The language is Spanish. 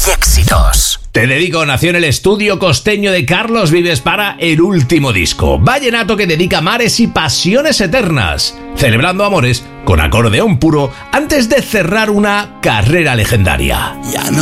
y éxitos. Te dedico nació en el estudio costeño de Carlos Vives para el último disco. Vallenato que dedica mares y pasiones eternas, celebrando amores con acordeón puro antes de cerrar una carrera legendaria. Ya no